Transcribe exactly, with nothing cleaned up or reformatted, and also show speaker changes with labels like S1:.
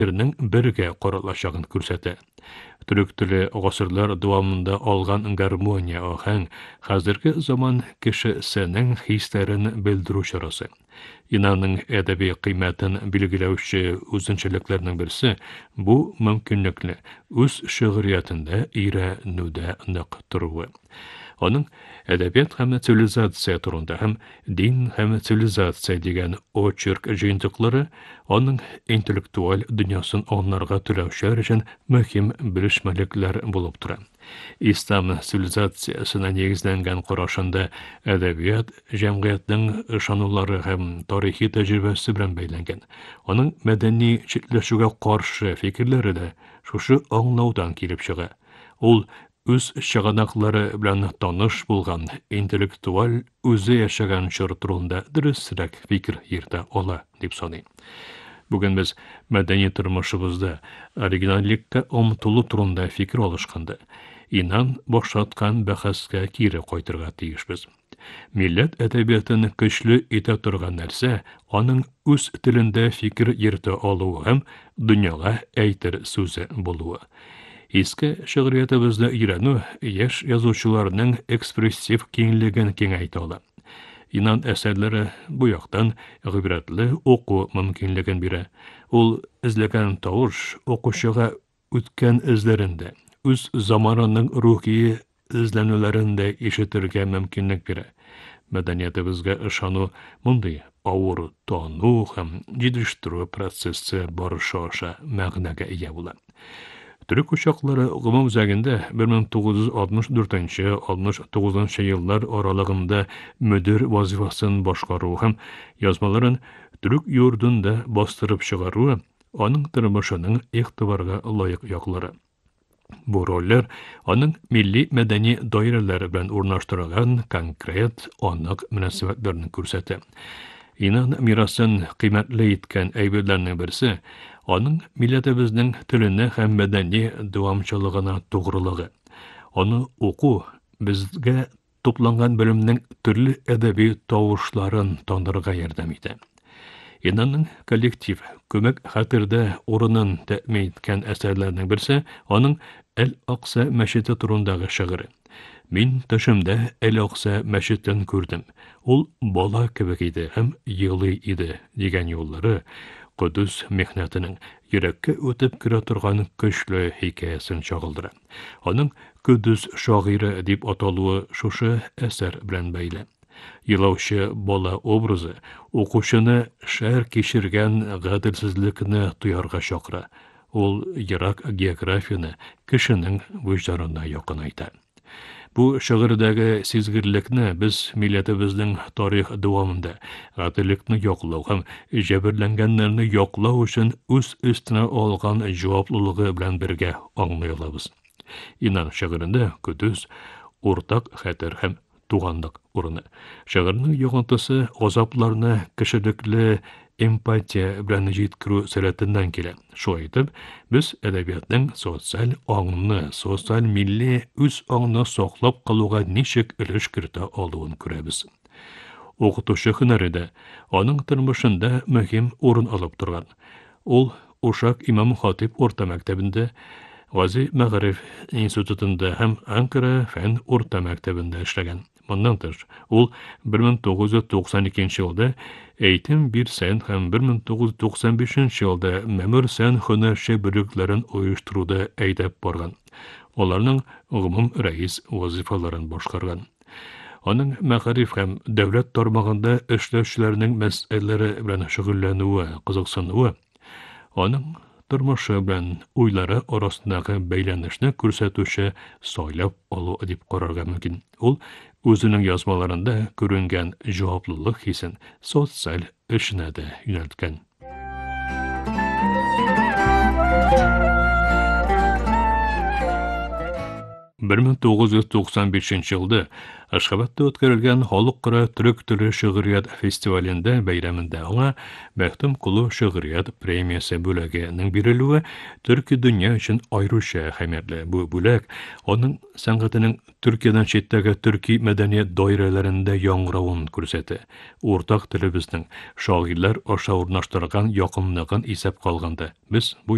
S1: Birinin birge koralashagın kürsete. Türk tili gosırlar duvamında olgan garmoniya ohan, hazırki zaman kişisinin hislerini bildiruşarası. İnanın edebi kıymetin bilgileуші üzünçeliklerinin birisi, bu mümkünlükle üz şiiriyatında ire nüde nık turuvu. Onun edebiyat hem civilizasiya turunda hem din hem civilizasiya degen o çırk jıyıntıkları onun intellektual dünyasını onlarga türevşer için mühim bilişmelikler bulup tura. İslam civilizasiyasına negizlengen quraşında edebiyat cemiyetinin ışanulları hem tarihi tecrübesi bilen beylengen. Onun medeni çitleşuge karşı fikirleri de şuşu anlaudan kilip çıga. Ol üz şaganakları bilen tanış bulgan intellektual özü yaşagan şır turunda dürüstsirek fikir yirde ola, dip sanayım. Bugün biz medeni tırmışımızda originallikka omtulu turunda fikir oluşkandı. İnan boşatkan bähäske kiri koyturga tiyişbiz. Millet edebiyatını güçlü ite turgan nerse, onun üz tilinde fikir yirde oluğu hem dünyaga eytir söze buluğu. Eski şiiriyatımızda irenu, yaş yazıcılarının ekspresif kengligen kengayta ola. İnan eserleri bu yaktan gıbretli oku mümkünlüğün biri. Ol izleken tavuş okuşuğa ütken izlerinde, üz zamanının ruhi izlenülerinde işitirge mümkünlük biri. Medeniyetimizge ışanu munday ağır tonu hem cidiştürü prosesi barışaşa məğnəge iya bula. Türk uşakları gımam üzerinde bir bin toğuz yüz altmış dörtінші altmış dokuzuncu yıllar aralığında müdür vazifasını başkaruğu hem yazmaların Türk yurdunda bastırıp çıgaruğu onun tırmışının ihtibarga layık yakları. Bu roller onun milli medeni daireleri bilen urnaştırılan konkret anlık münasebetlerini kürsete. İnan mirasın kıymetli etken eybirlerinin birisi, onun milletimizin tilini hem medeni devamçılığına doğruluğu. Onu oku bizge toplangan bölümünün türlü edebi tavuşların tandırıga yardım edi. İnanın kollektif, kömek hatırda orunun temin etken eserlerinin birisi, onun El-Aqsa Meşidi turundağı şiiri. Min taşımda El-Aqsa Meşidini gördüm. Ol bala kebek idi hem yılı idi degen yolları, Kudüs mehnetinin yürekke ötüp kira turgan köşlü hikayesin çağıldıra. Onun Kudüs şairi dip atalığı şuşu eser bilen beyle. Yılauşı bala obrazı, okuşunu şer keşirgen gadilsizlikini duyarga şakra. Ol Irak geografiyını kişinin vicdanına yakın ayta. Bu şiirdagi sezgirlikni biz milletimizning tarix davomida g'atilikni yo'qlov ham jabrlanganlarni yo'qlov uchun o'z üstüne olgan javobliligi bilan birga anglay olamiz. İnan şiirinde Kudüs ortak xatir hem tuğanlık urunu. Şiirning yo'g'intusi g'azablarni kishilikli empatiya bilan жеткирүү сәләтеннән килә. Шулай итеп, biz edebiyatның социаль аңны, социаль милли үз аңны саклап калуга ничек өлеш кертә алуын күрәбез. Укытучы һөнәре аның тормышында мөһим урын алып торган. Ул Ушак Имам Хатип орта мәктәбендә, Гази Мәгариф институтында һәм Анкара фән орта мәктәбендә эшләгән. Bundan tır, ул bir bin toğuz yüz doksan ikinci yılda eğitim bir sen hem bir bin toğuz yüz doksan beşinci yılda memur sen hünerşe bölüklerin uyuşturuda eydep bargan. Onlarının ğımım reis vazifaların başkargan. Onun мәгариф hem devlet tarmağında işlevçilerinin meseleleri bilen şüghüllenüğü, kızıksanığı, onun turmuşı bilen uyları arasındaki beylenişini kürsətüşe saylap alı edip qararga mümkün. Ol, özünün yazmalarında görüngen cavaplılık hisin sosyal işine de yöneltken. bir bin toğuz yüz doksan beşinci yılda Aşgabat'ta ötkürülgen Halkara Türk Tili Şiiriyat Festivalinde beyramında ona Mehtum Kulu Şiiriyat Premiyası bölügenin birilüğü Türkiye dünya için ayrıca ehemmiyetli. Bu bölük onun sanatının Türkiye'den çetteki Türkiye medeniyet dairelerinde yangrağın kürseti. Ortak tilimizin şairler aşağı urnaştırgan yakınlığın isep kalganda. Biz bu